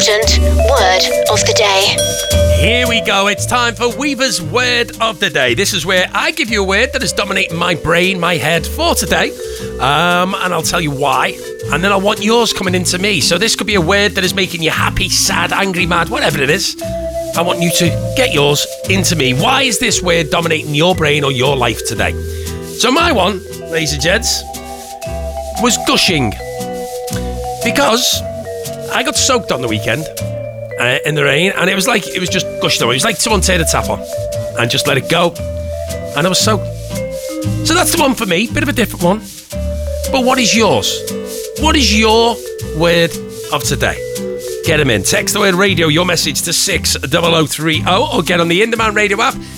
important word of the day. Here we go. It's time for Weaver's Word of the Day. This is where I give you a word that is dominating my brain, my head for today. And I'll tell you why. And then I want yours coming into me. So this could be a word that is making you happy, sad, angry, mad, whatever it is. I want you to get yours into me. Why is this word dominating your brain or your life today? So my one, ladies and gents, was gushing. Because I got soaked on the weekend in the rain, and it was just gushing away. It was like someone turned the tap on and just let it go, and I was soaked. So that's the one for me, bit of a different one. But what is yours? What is your word of today? Get them in. Text the word radio, your message to 60030, or get on the In Demand Radio app.